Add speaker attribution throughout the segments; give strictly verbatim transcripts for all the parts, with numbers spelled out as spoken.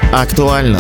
Speaker 1: Актуально.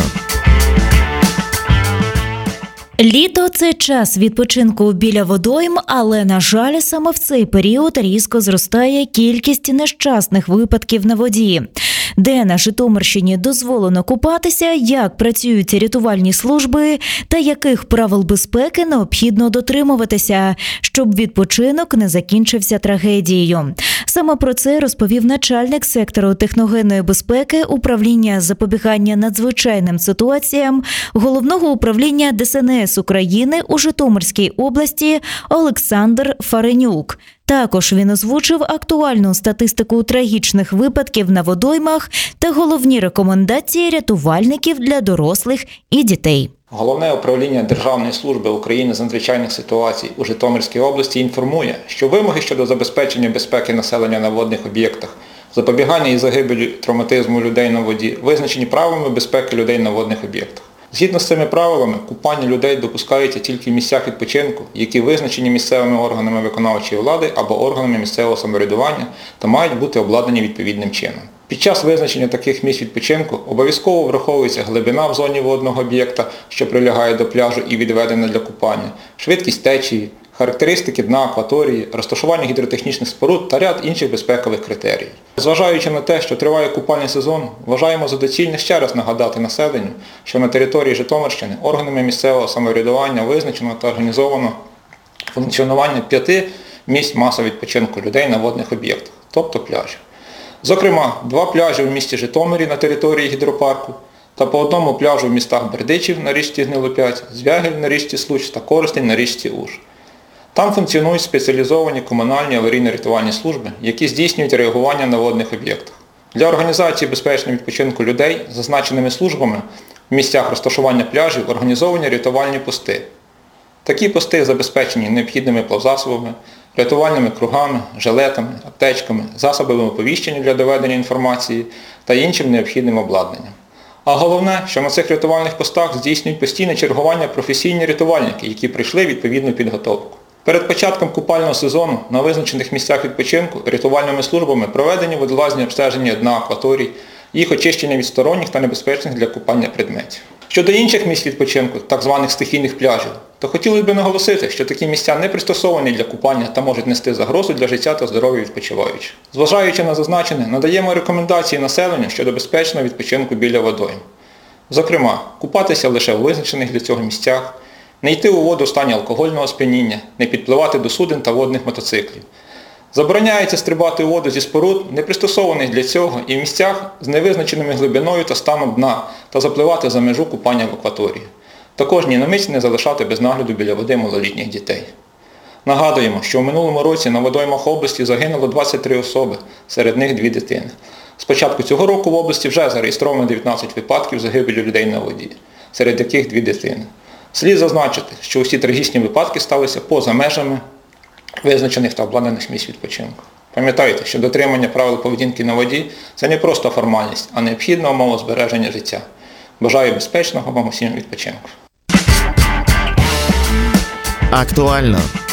Speaker 2: Літо – це час відпочинку біля водойм, але, на жаль, саме в цей період різко зростає кількість нещасних випадків на воді. Де на Житомирщині дозволено купатися, як працюють рятувальні служби та яких правил безпеки необхідно дотримуватися, щоб відпочинок не закінчився трагедією. Саме про це розповів начальник сектору техногенної безпеки управління запобігання надзвичайним ситуаціям Головного управління Де Ес Ен Ес України у Житомирській області Олександр Фаренюк. Також він озвучив актуальну статистику трагічних випадків на водоймах та головні рекомендації рятувальників для дорослих і дітей.
Speaker 3: Головне управління Державної служби України з надзвичайних ситуацій у Житомирській області інформує, що вимоги щодо забезпечення безпеки населення на водних об'єктах, запобігання і загибелі травматизму людей на воді визначені правилами безпеки людей на водних об'єктах. Згідно з цими правилами, купання людей допускається тільки в місцях відпочинку, які визначені місцевими органами виконавчої влади або органами місцевого самоврядування та мають бути обладнані відповідним чином. Під час визначення таких місць відпочинку обов'язково враховується глибина в зоні водного об'єкта, що прилягає до пляжу і відведена для купання, швидкість течії, характеристики дна акваторії, розташування гідротехнічних споруд та ряд інших безпекових критеріїв. Зважаючи на те, що триває купальний сезон, вважаємо за доцільне ще раз нагадати населенню, що на території Житомирщини органами місцевого самоврядування визначено та організовано функціонування п'яти місць масового відпочинку людей на водних об'єктах, тобто пляжів. Зокрема, два пляжі в місті Житомирі на території гідропарку та по одному пляжу в містах Бердичів на річці Гнилопять, Звягель на річці Случ та Коростень на річці Уж. Там функціонують спеціалізовані комунальні аварійно-рятувальні служби, які здійснюють реагування на водних об'єктах. Для організації безпечного відпочинку людей зазначеними службами в місцях розташування пляжів організовані рятувальні пости. Такі пости забезпечені необхідними плавзасобами, рятувальними кругами, жилетами, аптечками, засобами оповіщення для доведення інформації та іншим необхідним обладнанням. А головне, що на цих рятувальних постах здійснюють постійне чергування професійні рятувальники, які пройшли відповідну підготовку. Перед початком купального сезону на визначених місцях відпочинку рятувальними службами проведені водолазні обстеження дна акваторій, їх очищення від сторонніх та небезпечних для купання предметів. Щодо інших місць відпочинку, так званих стихійних пляжів, то хотілося б наголосити, що такі місця не пристосовані для купання та можуть нести загрозу для життя та здоров'я відпочиваючих. Зважаючи на зазначене, надаємо рекомендації населенню щодо безпечного відпочинку біля водойм. Зокрема, купатися лише в визначених для цього місцях, не йти у воду в стані алкогольного сп'яніння, не підпливати до суден та водних мотоциклів. Забороняється стрибати у воду зі споруд, не пристосованих для цього, і в місцях з невизначеними глибиною та станом дна, та запливати за межу купання в акваторії. Також ні на мить не залишати без нагляду біля води малолітніх дітей. Нагадуємо, що в минулому році на водоймах області загинуло двадцять три особи, серед них дві дитини. З початку цього року в області вже зареєстровано дев'ятнадцять випадків загибелі людей на воді, серед яких дві дитини. Слід зазначити, що усі трагічні випадки сталися поза межами визначених та обладнаних місць відпочинку. Пам'ятайте, що дотримання правил поведінки на воді – це не просто формальність, а необхідна умова збереження життя. Бажаю безпечного вам усім відпочинку.
Speaker 1: Актуально.